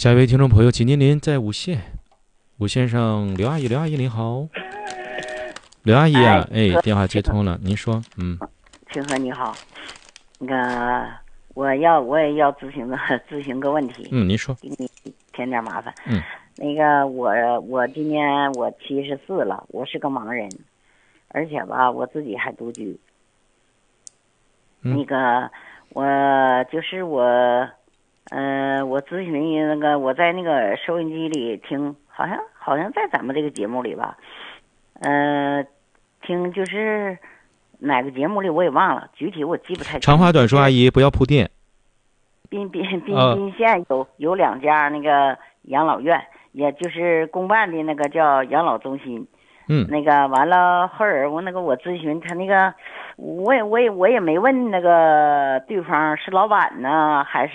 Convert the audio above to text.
下一位听众朋友吉宁林在无线，无线上刘阿姨，刘阿姨您好，刘阿姨啊，电话接通了，您说， 清河你好，那个我也要咨询个问题， 您说， 给你添点麻烦，那个我今年我74了，我是个盲人，而且吧我自己还独居，那个我就是我咨询那个我在那个收音机里听，好像在咱们这个节目里吧，听就是哪个节目里我也忘了，具体我记不太清。 长话短说，阿姨不要铺垫。 滨县有2家那个养老院，也就是公办的那个叫养老中心。那个完了后儿我咨询他那个，我也没问那个对方是老板呢还